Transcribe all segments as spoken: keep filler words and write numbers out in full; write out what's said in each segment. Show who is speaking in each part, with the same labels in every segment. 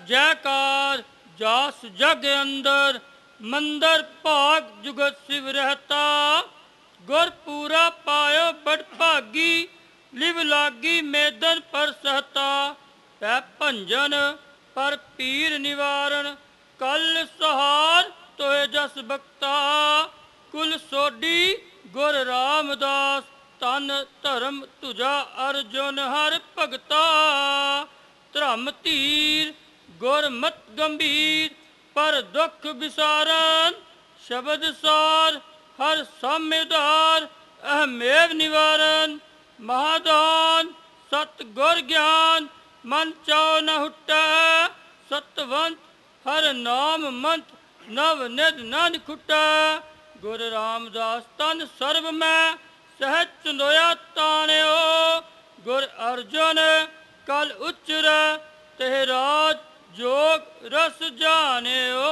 Speaker 1: जयकार जास जग अंदर मंदर भाग जुगत शिव रहता गुरपूरा पायो बड़ भागी लिव लागी मेदन पर सहता पै भंजन पर पीर निवारण कल सहार तोए जस बक्ता कुल सोडी गुर रामदास तन धर्म तुझा अर्जुन हर भगता धर्म धीर गुरमत गंभीर पर दुख विसारन शब्द सार हर साम्यदार अहमेव निवारण महादान सतगुर ज्ञान मन चाओ न हुट्टै सतवंत हर नाम मंत नव निध नन खुट्टै गुर रामदास तन सर्व में सहज चंदोया ताणियो गुर अर्जुन कल उच्चरै तेह राज जोग रस जानियो।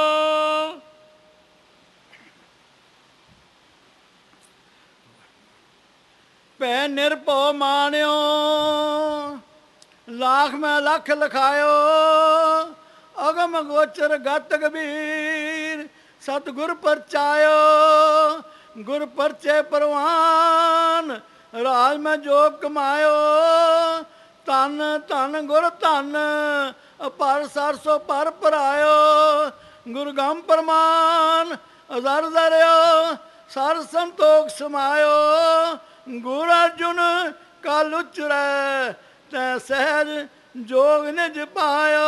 Speaker 2: पै निरभौ मानियो लाख में लख लखायो अगम गोचर गत कबीर सतगुर परचायो गुर परचे परवान राज में जोग कमायो धन धन गुर धन पर सरसो पर परायो गुरगम परमान अदर दरियो सर संतोख समायो गुर अर्जुन कल उचरै तै सहज जोग निज पायो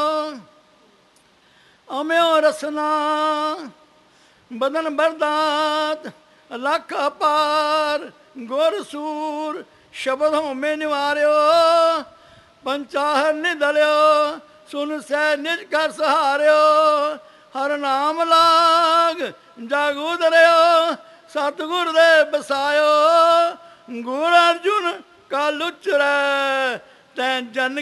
Speaker 2: अम्यो रसना बदन बरदात लख अपार गुर सूर शब्द होमे निवारियो पंचाहर निधलियो सुन सह निज कर सहारियो हर नाम लाग जग उधरियो सतगुर दे बसायो गुर अर्जुन कल उचरै तै जन